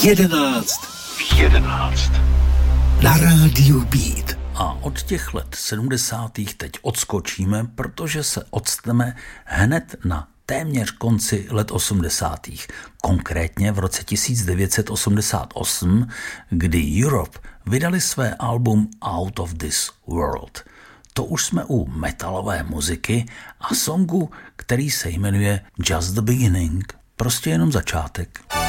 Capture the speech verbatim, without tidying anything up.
jedenáct. V jedenáct. Na rádiu Beat. A od těch let sedmdesátých teď odskočíme, protože se odstneme hned na téměř konci let osmdesátých. Konkrétně v roce tisíc devět set osmdesát osm, kdy Europe vydali své album Out of This World. To už jsme u metalové muziky a songu, který se jmenuje Just the Beginning. Prostě jenom začátek.